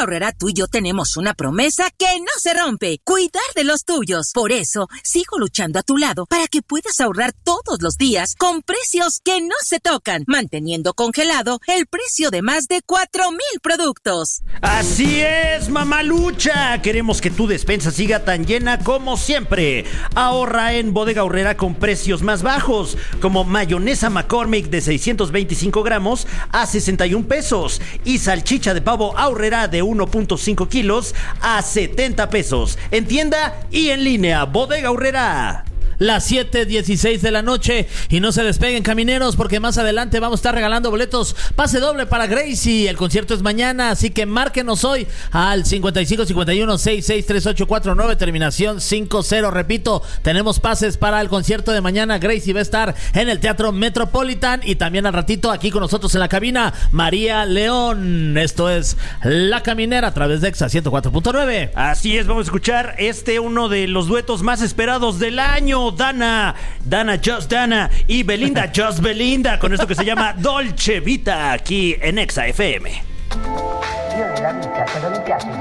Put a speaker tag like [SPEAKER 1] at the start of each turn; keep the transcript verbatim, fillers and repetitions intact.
[SPEAKER 1] Aurrerá tú y yo tenemos una promesa que no se rompe: cuidar de los tuyos. Por eso, sigo luchando a tu lado para que puedas ahorrar todos los días con precios que no se tocan, manteniendo congelado el precio de más de cuatro mil productos.
[SPEAKER 2] Así es, mamalucha. Queremos que tu despensa siga tan llena como siempre. Ahorra en Bodega Aurrerá con precios más bajos, como mayonesa McCormick de seiscientos veinticinco gramos a sesenta y un pesos y salchicha de pavo Aurrerá de uno punto cinco kilos a setenta pesos. En tienda y en línea, Bodega Aurrerá.
[SPEAKER 3] Las siete dieciséis de la noche y no se despeguen, camineros, porque más adelante vamos a estar regalando boletos pase doble para Gracie. El concierto es mañana, así que márquenos hoy al cincuenta y cinco cincuenta y uno sesenta y seis treinta y ocho cuarenta y nueve, terminación cincuenta. Repito, tenemos pases para el concierto de mañana. Gracie va a estar en el Teatro Metropolitan y también al ratito aquí con nosotros en la cabina María León. Esto es La Caminera a través de Exa ciento cuatro punto nueve.
[SPEAKER 2] Así es, vamos a escuchar este uno de los duetos más esperados del año. Dana, Dana Just Dana y Belinda Just Belinda, con esto que se llama Dolce Vita, aquí en Exa F M.
[SPEAKER 4] Io nella vita se non mi piace